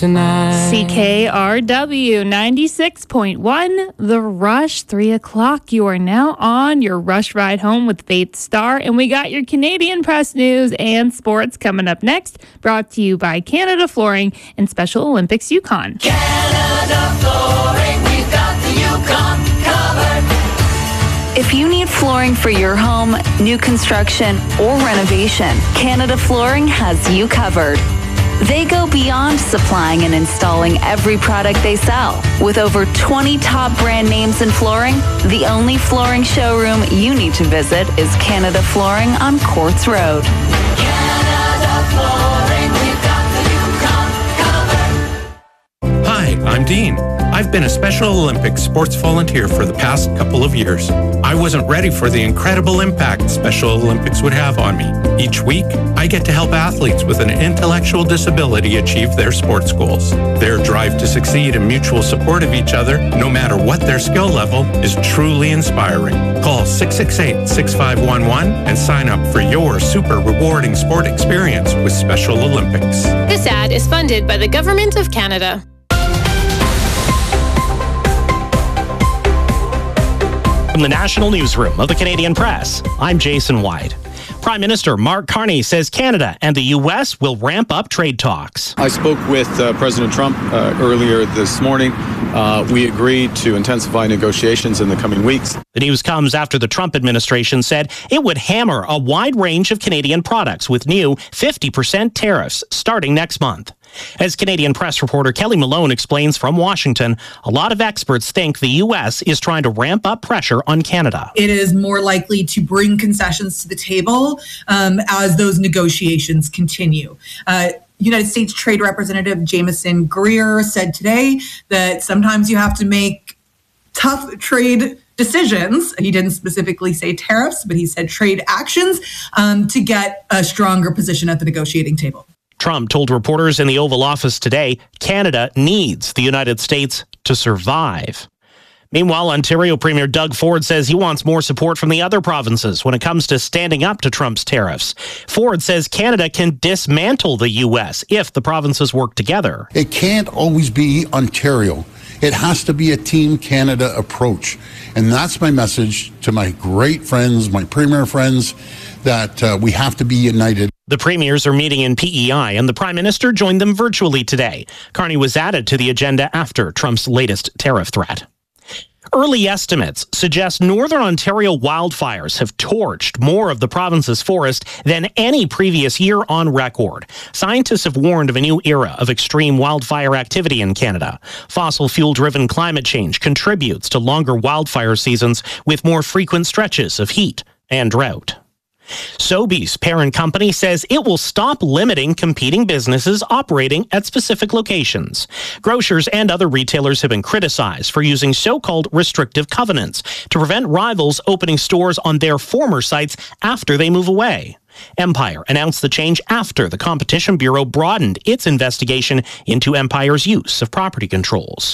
CKRW 96.1, The Rush, 3 o'clock. You are now on your Rush Ride Home with Faith Starr, and we got your Canadian press news and sports coming up next, brought to you by Canada Flooring and Special Olympics Yukon. Canada Flooring, we've got the Yukon covered. If you need flooring for your home, new construction, or renovation, Canada Flooring has you covered. They go beyond supplying and installing every product they sell. With over 20 top brand names in flooring, the only flooring showroom you need to visit is Canada Flooring on Courts Road. Canada Flooring, we've got the Yukon covered. Hi, I'm Dean. I've been a Special Olympics sports volunteer for the past couple of years. I wasn't ready for the incredible impact Special Olympics would have on me. Each week, I get to help athletes with an intellectual disability achieve their sports goals. Their drive to succeed and mutual support of each other, no matter what their skill level, is truly inspiring. Call 668-6511 and sign up for your super rewarding sport experience with Special Olympics. This ad is funded by the Government of Canada. From the National Newsroom of the Canadian Press, I'm Jason White. Prime Minister Mark Carney says Canada and the U.S. will ramp up trade talks. I spoke with President Trump earlier this morning. We agreed to intensify negotiations in the coming weeks. The news comes after the Trump administration said it would hammer a wide range of Canadian products with new 50% tariffs starting next month. As Canadian Press reporter Kelly Malone explains from Washington, a lot of experts think the U.S. is trying to ramp up pressure on Canada. It is more likely to bring concessions to the table as those negotiations continue. United States Trade Representative Jameson Greer said today that sometimes you have to make tough trade decisions. He didn't specifically say tariffs, but he said trade actions to get a stronger position at the negotiating table. Trump told reporters in the Oval Office today, Canada needs the United States to survive. Meanwhile, Ontario Premier Doug Ford says he wants more support from the other provinces when it comes to standing up to Trump's tariffs. Ford says Canada can dismantle the U.S. if the provinces work together. It can't always be Ontario. It has to be a Team Canada approach. And that's my message to my great friends, my Premier friends, that we have to be united. The premiers are meeting in PEI, and the Prime Minister joined them virtually today. Carney was added to the agenda after Trump's latest tariff threat. Early estimates suggest Northern Ontario wildfires have torched more of the province's forest than any previous year on record. Scientists have warned of a new era of extreme wildfire activity in Canada. Fossil fuel-driven climate change contributes to longer wildfire seasons with more frequent stretches of heat and drought. Sobeys parent company says it will stop limiting competing businesses operating at specific locations. Grocers and other retailers have been criticized for using so-called restrictive covenants to prevent rivals opening stores on their former sites after they move away. Empire announced the change after the Competition Bureau broadened its investigation into Empire's use of property controls.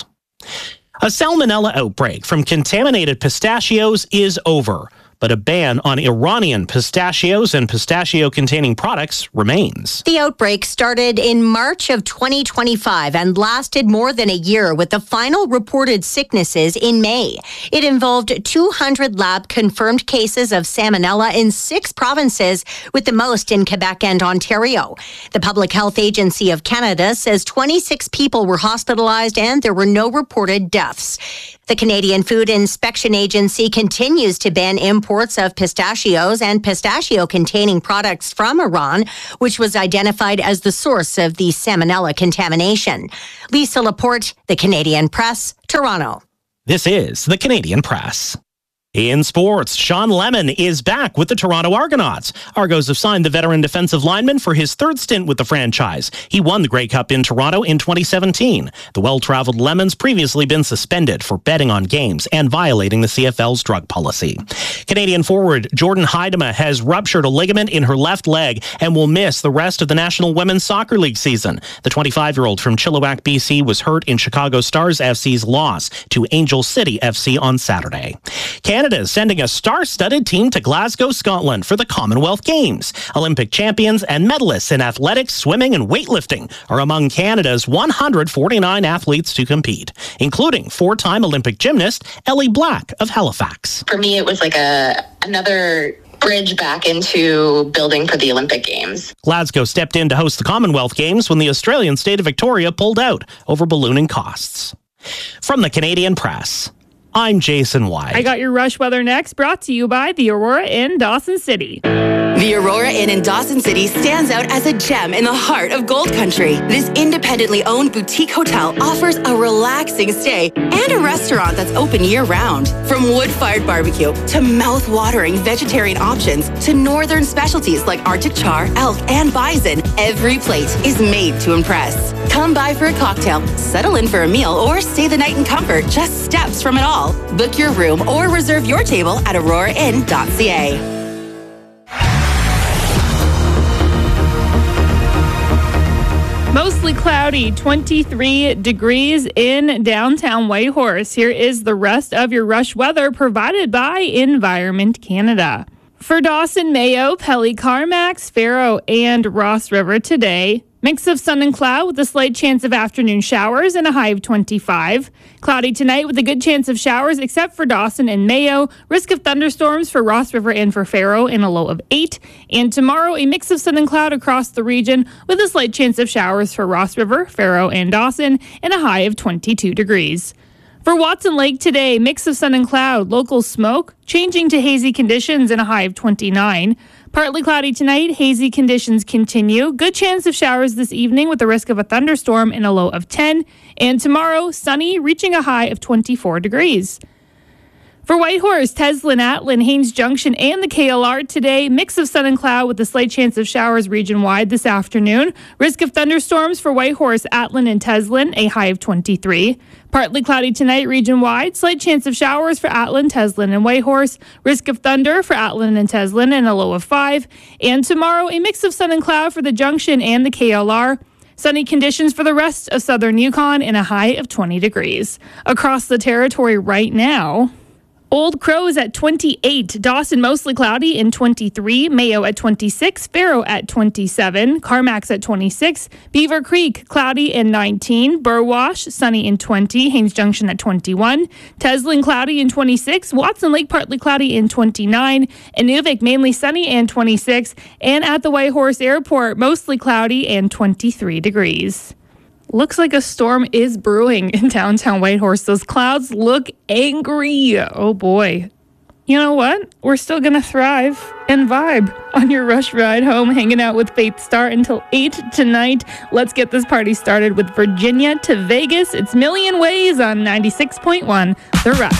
A salmonella outbreak from contaminated pistachios is over, but a ban on Iranian pistachios and pistachio-containing products remains. The outbreak started in March of 2025 and lasted more than a year, with the final reported sicknesses in May. It involved 200 lab-confirmed cases of salmonella in 6 provinces, with the most in Quebec and Ontario. The Public Health Agency of Canada says 26 people were hospitalized and there were no reported deaths. The Canadian Food Inspection Agency continues to ban imports of pistachios and pistachio-containing products from Iran, which was identified as the source of the salmonella contamination. Lisa Laporte, The Canadian Press, Toronto. This is The Canadian Press. In sports, Sean Lemon is back with the Toronto Argonauts. Argos have signed the veteran defensive lineman for his 3rd stint with the franchise. He won the Grey Cup in Toronto in 2017. The well-traveled Lemon's previously been suspended for betting on games and violating the CFL's drug policy. Canadian forward Jordan Huitema has ruptured a ligament in her left leg and will miss the rest of the National Women's Soccer League season. The 25-year-old from Chilliwack, BC was hurt in Chicago Stars FC's loss to Angel City FC on Saturday. Canada Canada is sending a star-studded team to Glasgow, Scotland for the Commonwealth Games. Olympic champions and medalists in athletics, swimming, and weightlifting are among Canada's 149 athletes to compete, including four-time Olympic gymnast Ellie Black of Halifax. For me, it was like another bridge back into building for the Olympic Games. Glasgow stepped in to host the Commonwealth Games when the Australian state of Victoria pulled out over ballooning costs. From the Canadian Press, I'm Jason White. I got your rush weather next, brought to you by the Aurora Inn, Dawson City. The Aurora Inn in Dawson City stands out as a gem in the heart of Gold Country. This independently owned boutique hotel offers a relaxing stay and a restaurant that's open year-round. From wood-fired barbecue to mouth-watering vegetarian options to northern specialties like Arctic char, elk, and bison, every plate is made to impress. Come by for a cocktail, settle in for a meal, or stay the night in comfort just steps from it all. Book your room or reserve your table at aurorainn.ca. Mostly cloudy, 23 degrees in downtown Whitehorse. Here is the rest of your rush weather provided by Environment Canada. For Dawson, Mayo, Pelly, Carmax, Faro, and Ross River today, mix of sun and cloud with a slight chance of afternoon showers and a high of 25. Cloudy tonight with a good chance of showers except for Dawson and Mayo. Risk of thunderstorms for Ross River and for Faro and a low of 8. And tomorrow, a mix of sun and cloud across the region with a slight chance of showers for Ross River, Faro, and Dawson and a high of 22 degrees. For Watson Lake today, mix of sun and cloud, local smoke, changing to hazy conditions and a high of 29. Partly cloudy tonight, hazy conditions continue. Good chance of showers this evening with the risk of a thunderstorm and a low of 10. And tomorrow, sunny, reaching a high of 24 degrees. For Whitehorse, Teslin, Atlin, Haines Junction, and the KLR today, mix of sun and cloud with a slight chance of showers region-wide this afternoon. Risk of thunderstorms for Whitehorse, Atlin, and Teslin, a high of 23. Partly cloudy tonight region-wide, slight chance of showers for Atlin, Teslin, and Whitehorse. Risk of thunder for Atlin and Teslin, and a low of 5. And tomorrow, a mix of sun and cloud for the Junction and the KLR. Sunny conditions for the rest of southern Yukon and a high of 20 degrees. Across the territory right now, Old Crow is at 28, Dawson mostly cloudy in 23, Mayo at 26, Faro at 27, Carmax at 26, Beaver Creek cloudy in 19, Burwash sunny in 20, Haines Junction at 21, Teslin cloudy in 26, Watson Lake partly cloudy in 29, Inuvik mainly sunny and 26, and at the Whitehorse Airport mostly cloudy and 23 degrees. Looks like a storm is brewing in downtown Whitehorse. Those clouds look angry. Oh boy. You know what? We're still going to thrive and vibe on your rush ride home, hanging out with Faith Star until 8 tonight. Let's get this party started with Virginia to Vegas. It's Million Ways on 96.1 The Rush.